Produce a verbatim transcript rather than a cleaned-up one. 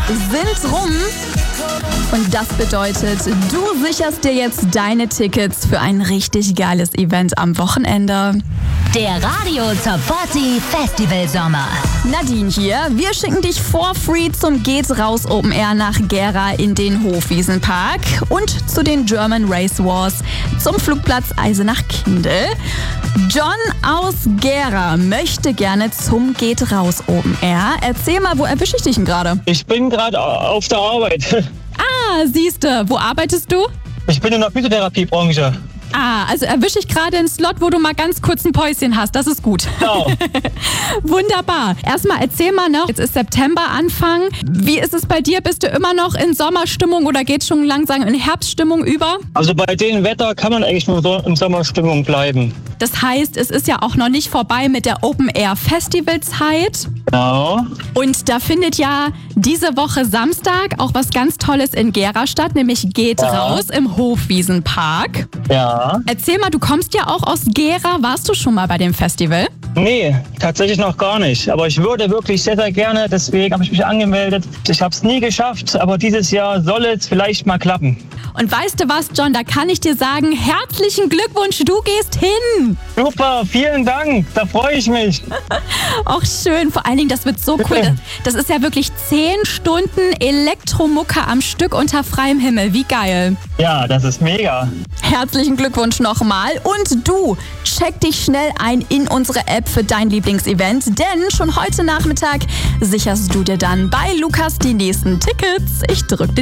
sind rum. Und das bedeutet, du sicherst dir jetzt deine Tickets für ein richtig geiles Event am Wochenende. Der Radio Top vierzig Festival Sommer. Nadine hier. Wir schicken dich for free zum Geht Raus Open Air nach Gera in den Hofwiesenpark und zu den German Race Wars zum Flugplatz Eisenach-Kindl. John aus Gera möchte gerne zum Geht Raus Open Air. Erzähl mal, wo erwische ich dich denn gerade? Ich bin gerade auf der Arbeit. Ah, siehste. Wo arbeitest du? Ich bin in der Physiotherapiebranche. Ah, also erwische ich gerade einen Slot, wo du mal ganz kurz ein Päuschen hast. Das ist gut. Genau. Wunderbar. Erstmal erzähl mal noch, jetzt ist September Anfang. Wie ist es bei dir? Bist du immer noch in Sommerstimmung oder geht schon langsam in Herbststimmung über? Also bei dem Wetter kann man eigentlich nur so in Sommerstimmung bleiben. Das heißt, es ist ja auch noch nicht vorbei mit der Open Air Festivalzeit. Genau. Und da findet ja diese Woche Samstag auch was ganz Tolles in Gera statt, nämlich Geht Ja. Raus im Hofwiesenpark. Ja. Erzähl mal, du kommst ja auch aus Gera. Warst du schon mal bei dem Festival? Nee, tatsächlich noch gar nicht. Aber ich würde wirklich sehr, sehr gerne, deswegen habe ich mich angemeldet. Ich habe es nie geschafft, aber dieses Jahr soll es vielleicht mal klappen. Und weißt du was, John, da kann ich dir sagen, herzlichen Glückwunsch, du gehst hin. Super, vielen Dank, da freue ich mich. Auch schön, vor allen Dingen, das wird so cool. Das, das ist ja wirklich zehn Stunden Elektromucke am Stück unter freiem Himmel. Wie geil. Ja, das ist mega. Herzlichen Glückwunsch nochmal. Und du, check dich schnell ein in unsere App für dein Lieblingsevent, denn schon heute Nachmittag sicherst du dir dann bei Lukas die nächsten Tickets. Ich drück dir